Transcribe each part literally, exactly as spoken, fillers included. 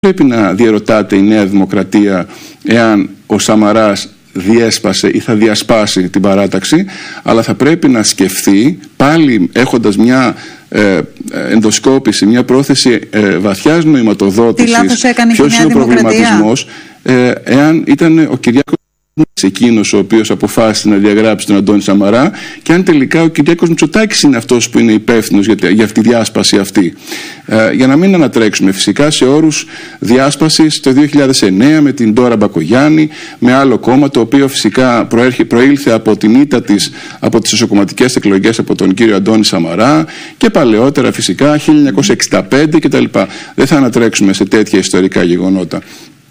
πρέπει να διερωτάται η Νέα Δημοκρατία εάν ο Σαμαράς διέσπασε ή θα διασπάσει την παράταξη, αλλά θα πρέπει να σκεφτεί, πάλι έχοντας μια ε, ενδοσκόπηση, μια πρόθεση ε, βαθιάς νοηματοδότησης, ποιος είναι ο προβληματισμός, ε, εάν ήταν ο Κυριάκος εκείνος ο οποίος αποφάσισε να διαγράψει τον Αντώνη Σαμαρά και αν τελικά ο Κυριάκος Μητσοτάκης είναι αυτός που είναι υπεύθυνος για, για αυτή τη διάσπαση αυτή. Ε, για να μην ανατρέξουμε φυσικά σε όρους διάσπασης το δύο χιλιάδες εννέα με την Ντόρα Μπακογιάννη, με άλλο κόμμα το οποίο φυσικά προέρχε, προήλθε από την ήττα της από τις εσωκομματικές εκλογές από τον κύριο Αντώνη Σαμαρά και παλαιότερα φυσικά χίλια εννιακόσια εξήντα πέντε κτλ. Δεν θα ανατρέξουμε σε τέτοια ιστορικά γεγονότα.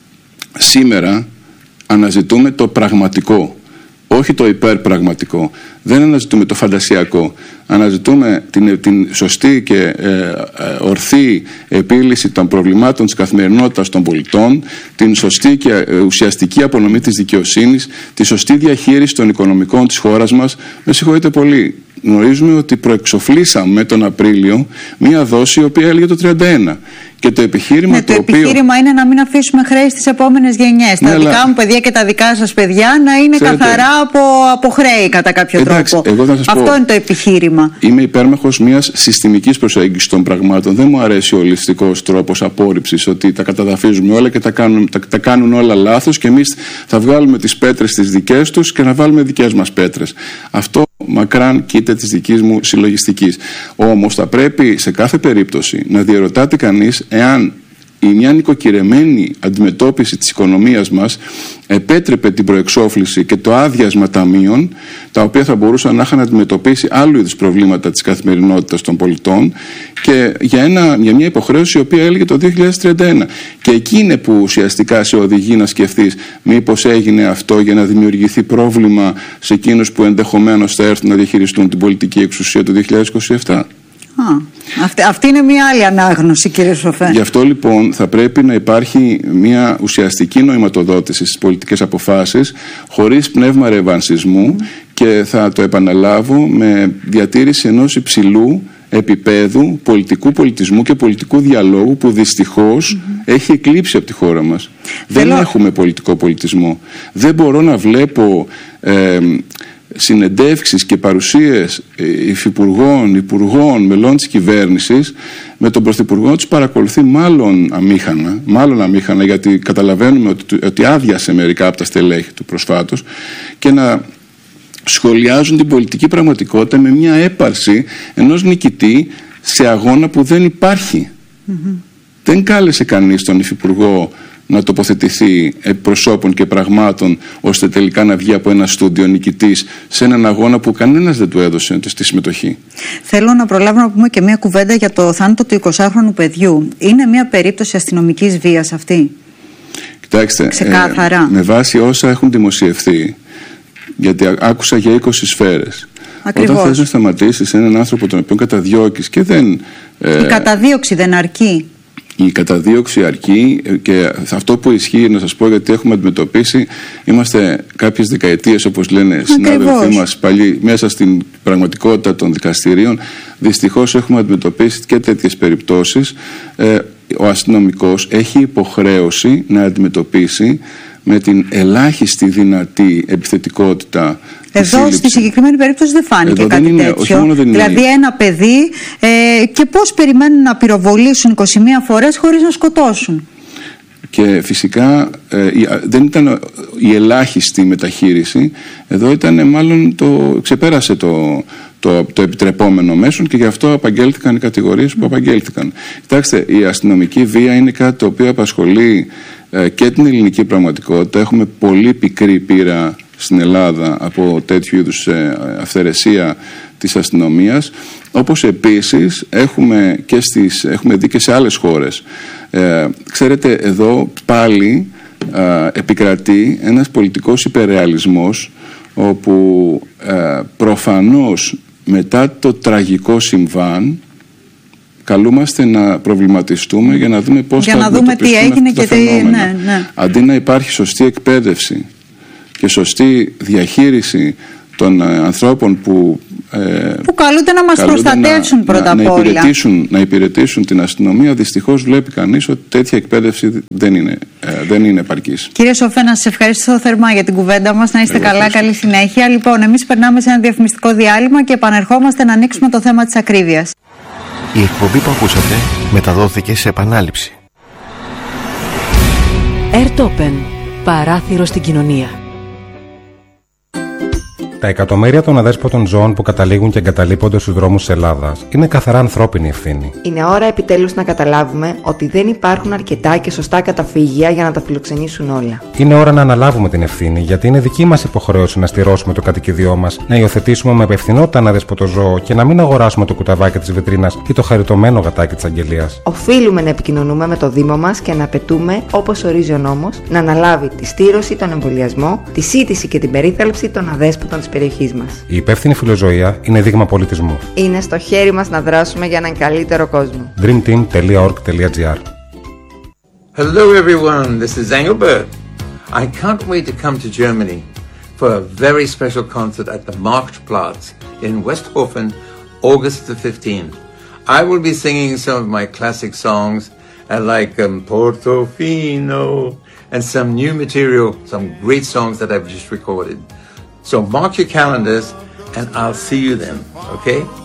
Σήμερα αναζητούμε το πραγματικό, όχι το υπερπραγματικό. Δεν αναζητούμε το φαντασιακό. Αναζητούμε την, την σωστή και ε, ε, ορθή επίλυση των προβλημάτων της καθημερινότητας των πολιτών, την σωστή και ε, ουσιαστική απονομή της δικαιοσύνης, τη σωστή διαχείριση των οικονομικών της χώρας μας. Με συγχωρείτε πολύ, γνωρίζουμε ότι προεξοφλήσαμε τον Απρίλιο μία δόση η οποία έλεγε το τριάντα ένα. Και το επιχείρημα, ναι, το, το οποίο... επιχείρημα είναι να μην αφήσουμε χρέη στις επόμενες γενιές. Ναι, τα δικά αλλά... μου παιδιά και τα δικά σας παιδιά να είναι Ξέρετε, καθαρά από, από χρέη κατά κάποιο εντάξει, τρόπο. Εγώ θα σας Αυτό πω, είναι το επιχείρημα. Είμαι υπέρμαχος μιας συστημικής προσέγγισης των πραγμάτων. Δεν μου αρέσει ο ολιστικός τρόπος απόρριψης ότι τα καταδαφίζουμε όλα και τα κάνουν, τα, τα κάνουν όλα λάθος και εμείς θα βγάλουμε τις πέτρες τις δικές τους και να βάλουμε δικές μας πέτρες. Αυτό μακράν κοίτα της δικής μου συλλογιστικής. Όμως θα πρέπει σε κάθε περίπτωση να διερωτάται κανείς εάν η μια νοικοκυρεμένη αντιμετώπιση της οικονομίας μας επέτρεπε την προεξόφληση και το άδειασμα ταμείων, τα οποία θα μπορούσαν να είχαν αντιμετωπίσει άλλου είδους προβλήματα της καθημερινότητας των πολιτών και για, ένα, για μια υποχρέωση η οποία έλεγε το δύο χιλιάδες τριάντα ένα. Και εκεί είναι που ουσιαστικά σε οδηγεί να σκεφτείς μήπως έγινε αυτό για να δημιουργηθεί πρόβλημα σε εκείνους που ενδεχομένως θα έρθουν να διαχειριστούν την πολιτική εξουσία του δύο χιλιάδες είκοσι επτά. Α, αυτή, αυτή είναι μια άλλη ανάγνωση, κύριε Σοφέ. Γι' αυτό λοιπόν θα πρέπει να υπάρχει μια ουσιαστική νοηματοδότηση στις πολιτικές αποφάσεις χωρίς πνεύμα ρεβανσισμού mm. και θα το επαναλάβω με διατήρηση ενός υψηλού επίπεδου πολιτικού πολιτισμού και πολιτικού διαλόγου που δυστυχώς mm-hmm. έχει εκλείψει από τη χώρα μας. Θέλω... Δεν έχουμε πολιτικό πολιτισμό. Δεν μπορώ να βλέπω ε, συνεντεύξεις και παρουσίες υφυπουργών, υπουργών, μελών της κυβέρνησης με τον πρωθυπουργό να τους παρακολουθεί μάλλον αμήχανα, μάλλον αμήχανα γιατί καταλαβαίνουμε ότι, ότι άδειασε μερικά από τα στελέχη του προσφάτως και να σχολιάζουν την πολιτική πραγματικότητα με μια έπαρση ενός νικητή σε αγώνα που δεν υπάρχει. Mm-hmm. Δεν κάλεσε κανείς τον υφυπουργό να τοποθετηθεί προσώπων και πραγμάτων ώστε τελικά να βγει από ένα στούντιο νικητής σε έναν αγώνα που κανένας δεν του έδωσε στη συμμετοχή. Θέλω να προλάβω να πούμε και μια κουβέντα για το θάνατο του εικοσάχρονου παιδιού. Είναι μια περίπτωση αστυνομικής βίας αυτή? Κοιτάξτε, ξεκάθαρα. Ε, με βάση όσα έχουν δημοσιευθεί, γιατί άκουσα για είκοσι σφαίρες. Ακριβώς. Όταν θες να σταματήσεις έναν άνθρωπο τον οποίο καταδιώκεις και δεν... Ε, η καταδίωξη δεν αρκεί? Η καταδίωξη αρκεί και αυτό που ισχύει, να σας πω, γιατί έχουμε αντιμετωπίσει, είμαστε κάποιες δεκαετίες, όπως λένε συνάδελφοί μας παλιοί, μέσα στην πραγματικότητα των δικαστηρίων. Δυστυχώς έχουμε αντιμετωπίσει και τέτοιες περιπτώσεις. Ε, ο αστυνομικός έχει υποχρέωση να αντιμετωπίσει με την ελάχιστη δυνατή επιθετικότητα. Εδώ στη συγκεκριμένη περίπτωση δεν φάνηκε Εδώ κάτι δεν είναι, τέτοιο. Όχι δεν δηλαδή είναι. ένα παιδί ε, και πώς περιμένουν να πυροβολήσουν είκοσι μία φορές χωρίς να σκοτώσουν. Και φυσικά ε, δεν ήταν η ελάχιστη μεταχείριση. Εδώ ήταν μάλλον το ξεπέρασε το, το, το επιτρεπόμενο μέσον και γι' αυτό απαγγέλθηκαν οι κατηγορίες που απαγγέλθηκαν. Κοιτάξτε, η αστυνομική βία είναι κάτι το οποίο απασχολεί ε, και την ελληνική πραγματικότητα. Έχουμε πολύ πικρή πείρα στην Ελλάδα από τέτοιου είδους ε, αυθαιρεσία της αστυνομίας, όπως επίσης έχουμε, και στις, έχουμε δει και σε άλλες χώρες. Ε, ξέρετε, εδώ πάλι ε, επικρατεί ένας πολιτικός υπερρεαλισμός όπου ε, προφανώς μετά το τραγικό συμβάν καλούμαστε να προβληματιστούμε για να δούμε πώς για θα να δούμε τι έγινε και τι... Ναι, ναι. Αντί να υπάρχει σωστή εκπαίδευση και σωστή διαχείριση των ε, ανθρώπων που Ε, που καλούνται να μας προστατεύσουν να, πρώτα να, απ' όλα. Να υπηρετήσουν, να υπηρετήσουν την αστυνομία. Δυστυχώς βλέπει κανείς ότι τέτοια εκπαίδευση δεν είναι, ε, δεν είναι επαρκής. Κύριε Σοφέ, να σας ευχαριστώ θερμά για την κουβέντα μας. Να είστε Εγώ καλά, καλή συνέχεια. Λοιπόν, εμείς περνάμε σε ένα διαφημιστικό διάλειμμα και επανερχόμαστε να ανοίξουμε το θέμα της ακρίβειας. Η εκπομπή που ακούσατε μεταδόθηκε σε επανάληψη. Airtopen. Παράθυρο στην κοινωνία. Τα εκατομμύρια των αδέσποτων ζώων που καταλήγουν και εγκαταλείπονται στους δρόμους της Ελλάδας είναι καθαρά ανθρώπινη ευθύνη. Είναι ώρα επιτέλους να καταλάβουμε ότι δεν υπάρχουν αρκετά και σωστά καταφύγια για να τα φιλοξενήσουν όλα. Είναι ώρα να αναλάβουμε την ευθύνη, γιατί είναι δική μας υποχρέωση να στηρώσουμε το κατοικίδιό μας, να υιοθετήσουμε με υπευθυνότητα ένα αδέσποτο ζώο και να μην αγοράσουμε το κουταβάκι της βιτρίνας ή το χαριτωμένο γατάκι της αγγελίας. Οφείλουμε να επικοινωνούμε με το Δήμο μας και να απαιτούμε, όπως ορίζει ο νόμος, να αναλάβει τη στήρωση, τον εμβολιασμό, τη σύντηση και την περίθαλψη των αδέσποτων της περιοχής μας. Η υπεύθυνη φιλοζωία είναι δείγμα πολιτισμού. Είναι στο χέρι μας να δράσουμε για έναν καλύτερο κόσμο. dream team dot org dot g r Hello everyone, this is Engelbert. I can't wait to come to Germany for a very special concert at the Marktplatz in Westhofen, August the fifteenth. I will be singing some of my classic songs uh, like um, Portofino and some new material, some great songs that I've just recorded. So mark your calendars and I'll see you then, okay?